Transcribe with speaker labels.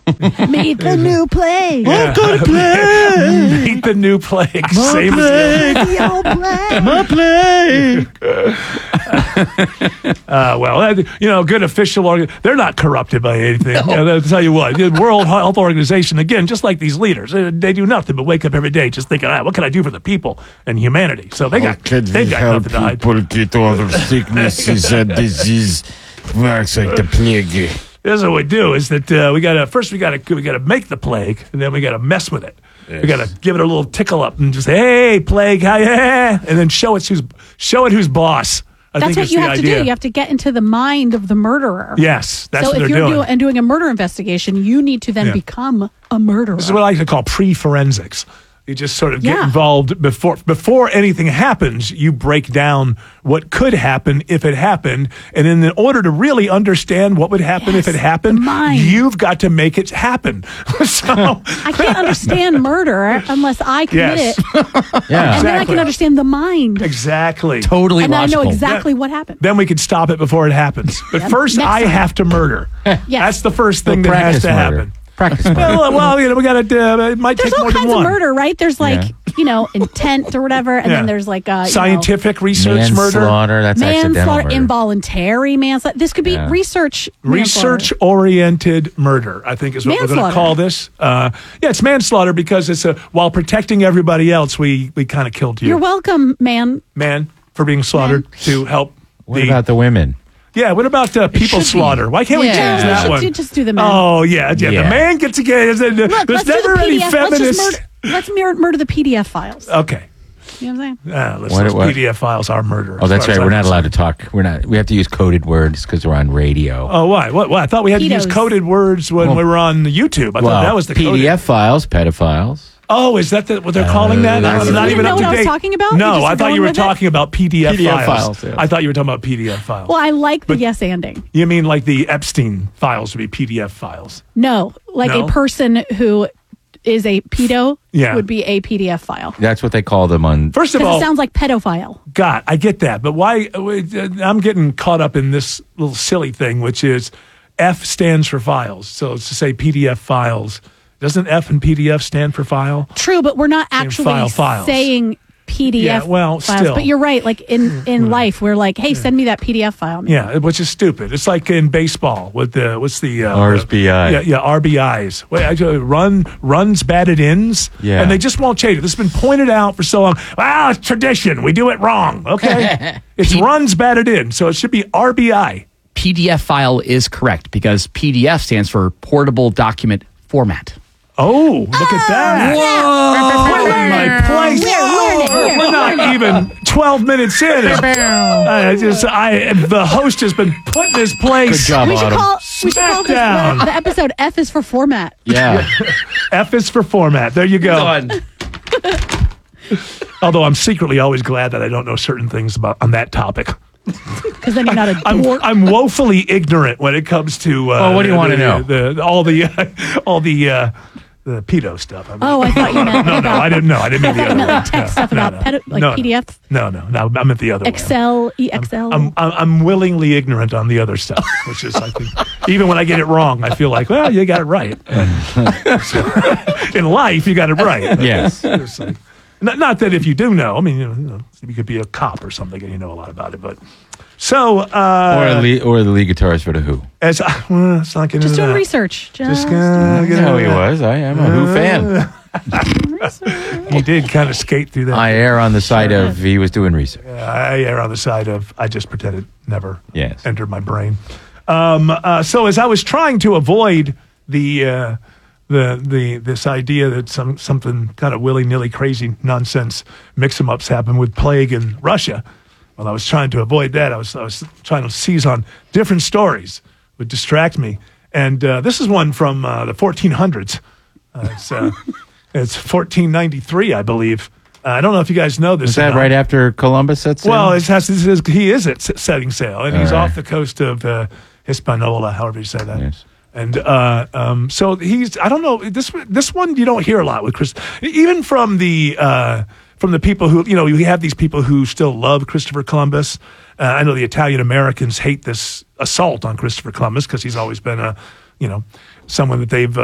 Speaker 1: Meet the new plague.
Speaker 2: I'm gonna play.
Speaker 3: Meet the new plague.
Speaker 2: My
Speaker 3: Same
Speaker 2: plague.
Speaker 1: The old plague.
Speaker 2: My plague.
Speaker 3: well, good official they're not corrupted by anything. I'll tell you what, the World Health Organization, again, just like these leaders, they do nothing but wake up every day just thinking, what can I do for the people and humanity? So they got nothing to hide.
Speaker 2: People get other sicknesses and disease works like the plague.
Speaker 3: This is what we do: is that we gotta make the plague, and then we gotta mess with it.
Speaker 2: Yes.
Speaker 3: We gotta give it a little tickle up and just say, "Hey, plague, hi, yeah," and then show it who's boss.
Speaker 1: That's what you have to do. You have to get into the mind of the murderer.
Speaker 3: Yes, that's what
Speaker 1: so
Speaker 3: they're
Speaker 1: if you're
Speaker 3: doing.
Speaker 1: doing a murder investigation, you need to then become a murderer.
Speaker 3: This is what I like to call pre-forensics. You just sort of get
Speaker 1: Yeah.
Speaker 3: involved before anything happens. You break down what could happen if it happened, and in order to really understand what would happen if it happened,
Speaker 1: the mind.
Speaker 3: you've got to make it happen. So
Speaker 1: I can't understand murder unless I commit
Speaker 3: Yes.
Speaker 1: it,
Speaker 4: Yeah.
Speaker 1: and then I
Speaker 3: Exactly.
Speaker 1: can understand the mind,
Speaker 3: exactly.
Speaker 4: Totally
Speaker 1: and then I
Speaker 4: logical.
Speaker 1: know exactly what happened.
Speaker 3: Then we can stop it before it happens. But first,
Speaker 1: Next
Speaker 3: I
Speaker 1: time.
Speaker 3: have to murder.
Speaker 1: Yes.
Speaker 3: That's the first thing that has
Speaker 4: Practice
Speaker 3: to
Speaker 4: murder.
Speaker 3: happen.
Speaker 4: Practice murder.
Speaker 3: Well, we got to. It might
Speaker 1: There's
Speaker 3: take
Speaker 1: all
Speaker 3: more than
Speaker 1: kinds of
Speaker 3: one.
Speaker 1: murder, right? There's like
Speaker 4: Yeah.
Speaker 1: intent or whatever, and
Speaker 3: Yeah.
Speaker 1: then there's like
Speaker 3: Scientific research murder.
Speaker 4: Manslaughter. That's accidental
Speaker 1: manslaughter,
Speaker 4: murder.
Speaker 1: involuntary manslaughter. This could be
Speaker 4: Yeah.
Speaker 1: research. manslaughter.
Speaker 3: Research-oriented murder, I think, is what we're going to
Speaker 1: Manslaughter.
Speaker 3: call this. It's manslaughter because it's while protecting everybody else, we kind of killed you,
Speaker 1: You're welcome, man.
Speaker 3: man, for being slaughtered to help.
Speaker 4: What about the women?
Speaker 3: Yeah, what about people slaughter? Why can't we change
Speaker 1: Yeah,
Speaker 3: that
Speaker 1: we
Speaker 3: one?
Speaker 1: should just do the man.
Speaker 3: Oh, yeah. The
Speaker 4: Yeah.
Speaker 3: man gets to get.
Speaker 1: Look,
Speaker 3: There's
Speaker 1: let's do
Speaker 3: never
Speaker 1: the
Speaker 3: any
Speaker 1: PDF.
Speaker 3: feminist.
Speaker 1: Let's murder the PDF files.
Speaker 3: Okay.
Speaker 1: You know what I'm saying?
Speaker 3: Those
Speaker 4: What?
Speaker 3: PDF files are murder.
Speaker 4: Oh, that's
Speaker 3: as far as
Speaker 4: right. We're
Speaker 3: I'm
Speaker 4: not allowed to talk. We have to use coded words because we're on radio.
Speaker 3: Oh, why? What? I thought we had to use
Speaker 1: Pedos.
Speaker 3: coded words when we were on YouTube. I thought that was the coded.
Speaker 4: PDF files, pedophiles.
Speaker 3: Oh, is that what they're calling that?
Speaker 4: that's-
Speaker 3: I'm not
Speaker 1: You
Speaker 3: even
Speaker 1: didn't
Speaker 3: up
Speaker 1: know
Speaker 3: to
Speaker 1: what I
Speaker 3: date.
Speaker 1: was talking about? You
Speaker 3: No,
Speaker 1: just
Speaker 3: I
Speaker 1: were
Speaker 3: thought you
Speaker 1: going
Speaker 3: were
Speaker 1: with it?
Speaker 3: talking about PDF,
Speaker 4: PDF
Speaker 3: files.
Speaker 4: files, yeah.
Speaker 3: I thought you were talking about PDF files.
Speaker 1: Well, I like the yes anding.
Speaker 3: You mean like the Epstein files would be PDF files?
Speaker 1: No, like
Speaker 3: No?
Speaker 1: a person who is a pedo
Speaker 3: Yeah.
Speaker 1: would be a PDF file.
Speaker 4: That's what they call them on.
Speaker 3: First of
Speaker 1: Because
Speaker 3: all,
Speaker 1: it sounds like pedophile.
Speaker 3: God, I get that, but why? I'm getting caught up in this little silly thing, which is F stands for files. So it's to say PDF files. Doesn't F and PDF stand for file?
Speaker 1: True, but we're not actually
Speaker 3: files.
Speaker 1: saying PDF
Speaker 3: Yeah, well,
Speaker 1: files.
Speaker 3: still.
Speaker 1: But you're right. Like in life, we're like, hey, send me that PDF file.
Speaker 3: Yeah, which is stupid. It's like in baseball with the what's the
Speaker 4: RBI.
Speaker 3: Yeah, RBIs. Runs batted ins.
Speaker 4: Yeah.
Speaker 3: and they just won't change it. This has been pointed out for so long. Well, it's tradition. We do it wrong. Okay, it's runs batted in, so it should be RBI.
Speaker 5: PDF file is correct because PDF stands for portable document format.
Speaker 3: Oh, look at that! Put it in my place. We're not even 12 minutes in. The host has been put in his place.
Speaker 4: Good job,
Speaker 1: We should
Speaker 4: Autumn.
Speaker 1: call this
Speaker 3: Smackdown.
Speaker 1: the episode F is for format.
Speaker 4: Yeah.
Speaker 3: F is for format. There you go. Although I'm secretly always glad that I don't know certain things on that topic.
Speaker 1: Because then you're not a
Speaker 3: I'm
Speaker 1: dork.
Speaker 3: I'm woefully ignorant when it comes to.
Speaker 4: What do you want to know?
Speaker 3: All the pedo stuff.
Speaker 1: Oh, I thought you meant
Speaker 3: no, I didn't know. I didn't mean the
Speaker 1: I thought
Speaker 3: other
Speaker 1: you meant
Speaker 3: one.
Speaker 1: like tech
Speaker 3: No,
Speaker 1: stuff
Speaker 3: no,
Speaker 1: about
Speaker 3: no.
Speaker 1: PDF,
Speaker 3: No, I meant the other one.
Speaker 1: Excel, EXL.
Speaker 3: I'm willingly ignorant on the other stuff, which is I think even when I get it wrong, I feel like, well, you got it right. So, in life, you got it right.
Speaker 4: Yes.
Speaker 3: It's like- not that if you do know, I mean, you could be a cop or something and you know a lot about it, but so
Speaker 4: Or the lead guitarist for the Who.
Speaker 3: as let's not get
Speaker 1: Just
Speaker 3: into
Speaker 1: doing
Speaker 3: that.
Speaker 1: research.
Speaker 3: Just
Speaker 4: That's
Speaker 3: get
Speaker 4: how he was. I am a Who fan.
Speaker 3: He did kind of skate through that.
Speaker 4: I err on the side of he was doing research.
Speaker 3: I err on the side of I just pretended never
Speaker 4: Yes.
Speaker 3: entered my brain. So as I was trying to avoid this idea that something kind of willy-nilly crazy nonsense mix-em-ups happen with plague in Russia, well, I was trying to avoid that. I was trying to seize on different stories would distract me, and this is one from the 1400s. It's 1493, I believe. I don't know if you guys know this.
Speaker 4: Is that right after Columbus sets sail?
Speaker 3: Well, he is at setting sail, and he's
Speaker 4: All right.
Speaker 3: off the coast of Hispaniola, however you say that.
Speaker 4: Yes.
Speaker 3: And so he's. I don't know this one you don't hear a lot with Chris, even from the people who we have these people who still love Christopher Columbus. I know the Italian Americans hate this assault on Christopher Columbus because he's always been someone that they've